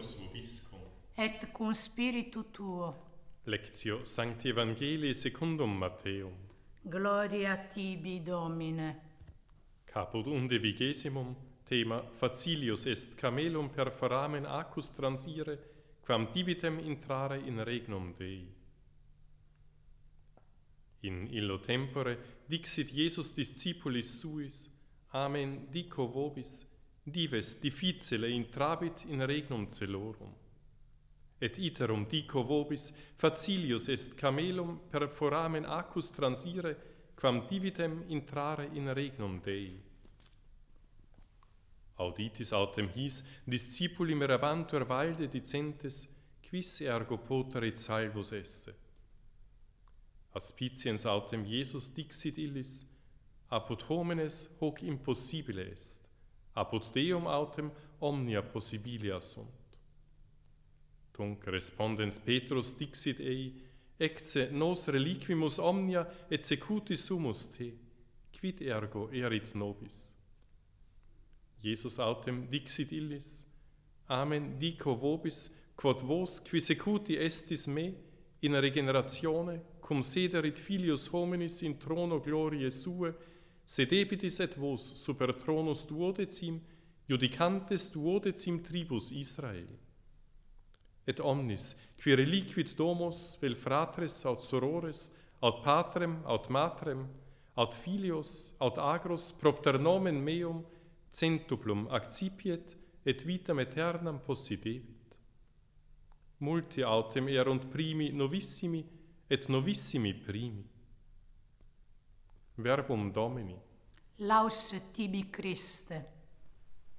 Dominus vobiscum. Et cum spiritu tuo. Lectio Sancti Evangelii secundum Matteum. Gloria tibi, Domine. Caput 11, thema Facilius est camelum per foramen acus transire, quam divitem intrare in regnum Dei. In illo tempore dixit Iesus discipulis suis, Amen dico vobis, dives difficile intrabit in regnum celorum. Et iterum dico vobis, facilius est camelum per foramen acus transire, quam divitem intrare in regnum Dei. Auditis autem his, discipuli merabantur valde dicentes, quis ergo poterit salvus esse. Aspiciens autem Iesus dixit illis, apud homines hoc impossibile est, apud Deum autem omnia possibilia sunt. Tunc respondens Petrus dixit ei, ecce nos reliquimus omnia et secuti sumus te, quid ergo erit nobis? Iesus autem dixit illis, Amen dico vobis, quod vos qui secuti estis me, in regeneratione, cum sederit filius hominis in trono gloriae sue, sedebitis et vos super tronus duodecim, judicantes duodecim tribus Israel. Et omnis, qui reliquit domos, vel fratres aut sorores, aut patrem, aut matrem, aut filios, aut agros, propter nomen meum, centuplum accipiet, et vitam aeternam possidebit. Multi autem erunt primi novissimi, et novissimi primi. Verbum Domini. Laus tibi Christe.